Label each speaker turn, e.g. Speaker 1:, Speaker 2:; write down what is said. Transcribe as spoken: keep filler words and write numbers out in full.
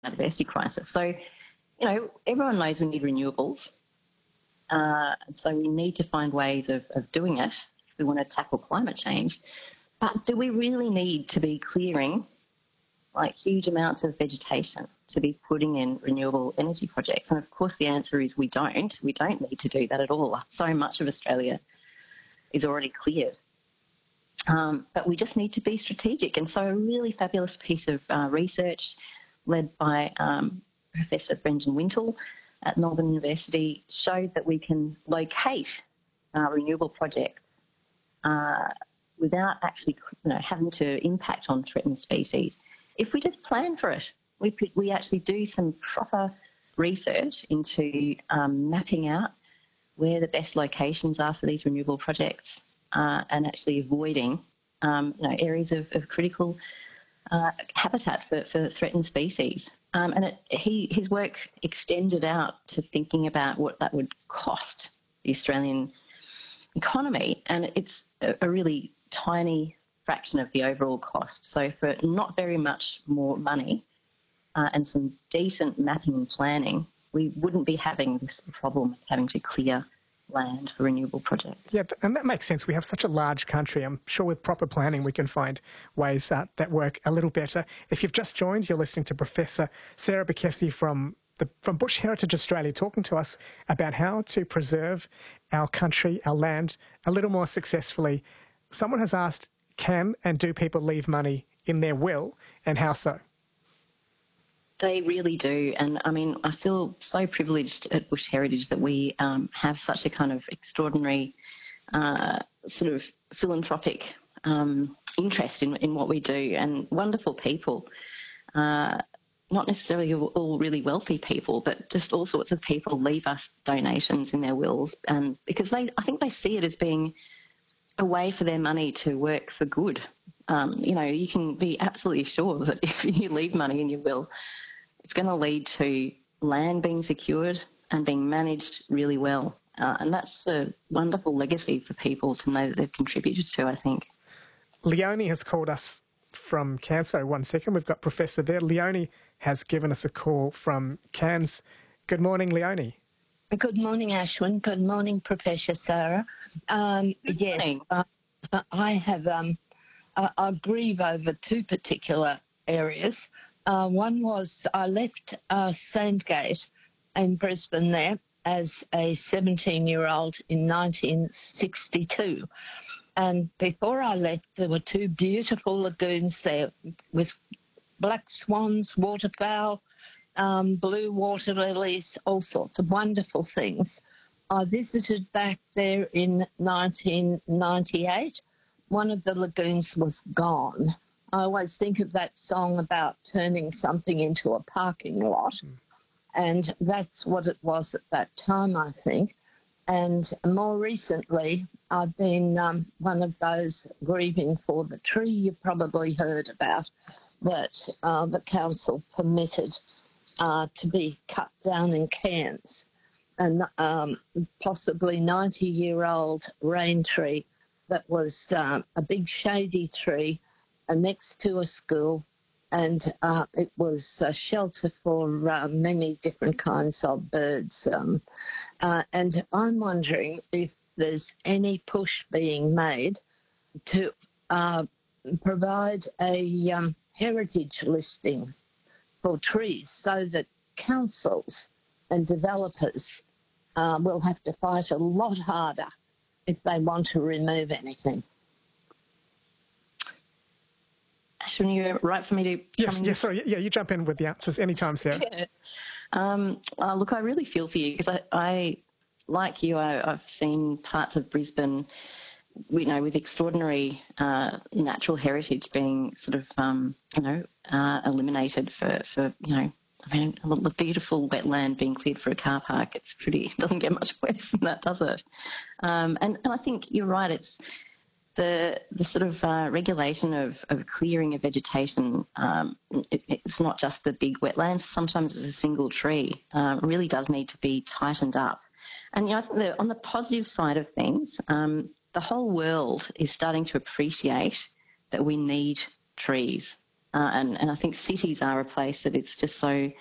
Speaker 1: biodiversity crisis. So, you know, everyone knows we need renewables. Uh, and so we need to find ways of, of doing it if we want to tackle climate change. But do we really need to be clearing like huge amounts of vegetation to be putting in renewable energy projects? And of course the answer is we don't. We don't need to do that at all. So much of Australia is already cleared. Um, but we just need to be strategic. And so a really fabulous piece of uh, research led by um, Professor Brendan Wintle at Melbourne University showed that we can locate uh, renewable projects uh, without actually, you know, having to impact on threatened species if we just plan for it. We, we actually do some proper research into um, mapping out where the best locations are for these renewable projects uh, and actually avoiding um, you know, areas of, of critical uh, habitat for, for threatened species. Um, and it, he, his work extended out to thinking about what that would cost the Australian economy, and it's a, a really tiny fraction of the overall cost. So for not very much more money uh, and some decent mapping and planning, we wouldn't be having this problem of having to clear land for renewable projects.
Speaker 2: Yeah, and that makes sense. We have such a large country. I'm sure with proper planning we can find ways uh, that work a little better. If you've just joined, you're listening to Professor Sarah Bekesie from the, from Bush Heritage Australia talking to us about how to preserve our country, our land, a little more successfully. Someone has asked, can and do people leave money in their will, and how so?
Speaker 1: They really do. And I mean, I feel so privileged at Bush Heritage that we um, have such a kind of extraordinary uh, sort of philanthropic um, interest in, in what we do, and wonderful people. Uh, not necessarily all really wealthy people, but just all sorts of people leave us donations in their wills, and because they, I think they see it as being a way for their money to work for good. Um, you know, you can be absolutely sure that if you leave money in your will, it's going to lead to land being secured and being managed really well. Uh, and that's a wonderful legacy for people to know that they've contributed to, I think.
Speaker 2: Leonie has called us from Cairns. So one second, we've got Professor there. Leonie has given us a call from Cairns. Good morning, Leonie.
Speaker 3: Good morning, Ashwin. Good morning, Professor Sarah. Um,
Speaker 1: Good
Speaker 3: yes,
Speaker 1: morning.
Speaker 3: Uh, I have, um, I, I grieve over two particular areas. Uh, one was I left uh, Sandgate in Brisbane there as a seventeen-year-old in nineteen sixty-two. And before I left, there were two beautiful lagoons there with black swans, waterfowl, um, blue water lilies, all sorts of wonderful things. I visited back there in nineteen ninety-eight. One of the lagoons was gone. I always think of that song about turning something into a parking lot, mm. and that's what it was at that time, I think. And more recently, I've been um, one of those grieving for the tree you probably heard about that uh, the council permitted uh, to be cut down in Cairns. An um, possibly ninety-year-old rain tree that was uh, a big shady tree uh, next to a school, and uh, it was a shelter for uh, many different kinds of birds. Um, uh, and I'm wondering if there's any push being made to uh, provide a um, heritage listing for trees so that councils and developers uh, will have to fight a lot harder if they want to remove anything.
Speaker 1: Ashwin, you're right for me to...
Speaker 2: Yes, yes, sorry, yeah, you jump in with the answers anytime, Sarah.
Speaker 1: Yeah. Um, uh, look, I really feel for you because I, I, like you, I, I've seen parts of Brisbane, you know, with extraordinary uh, natural heritage being sort of, um, you know, uh, eliminated for, for, you know, I mean, the beautiful wetland being cleared for a car park. It's pretty, it doesn't get much worse than that, does it? Um, and, and I think you're right. It's the the sort of uh, regulation of, of clearing of vegetation. Um, it, it's not just the big wetlands. Sometimes it's a single tree. Uh, really does need to be tightened up. And, you know, I think that on the positive side of things, um, the whole world is starting to appreciate that we need trees. Uh, and, and I think cities are a place that it's just so